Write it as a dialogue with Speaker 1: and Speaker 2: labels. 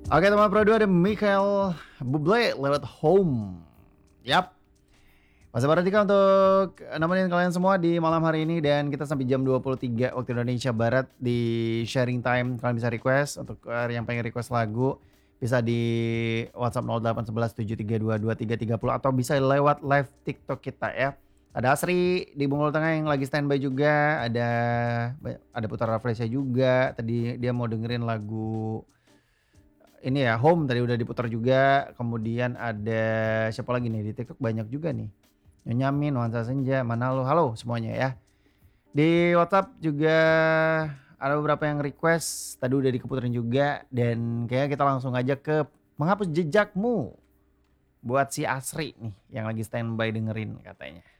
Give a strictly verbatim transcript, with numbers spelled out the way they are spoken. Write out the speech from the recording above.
Speaker 1: Oke teman Pro dua ada Michael Bublé lewat Home. Yap. Masih perhatikan untuk nemenin kalian semua di malam hari ini dan kita sampai jam dua puluh tiga waktu Indonesia Barat di sharing time. Kalian bisa request untuk uh, yang pengen request lagu bisa di WhatsApp nol delapan satu satu tujuh tiga dua dua tiga tiga nol atau bisa lewat live TikTok kita ya. Ada Asri di Bungkul Tengah yang lagi standby juga, ada ada Putra Raflesia juga. Tadi dia mau dengerin lagu ini ya, Home tadi udah diputar juga. Kemudian ada siapa lagi nih di TikTok banyak juga nih. Nyonya Min, Nuansa Senja, mana lo? Halo semuanya ya. Di WhatsApp juga ada beberapa yang request, tadi udah dikeputerin juga dan kayaknya kita langsung aja ke menghapus jejakmu buat si Asri nih yang lagi standby dengerin katanya.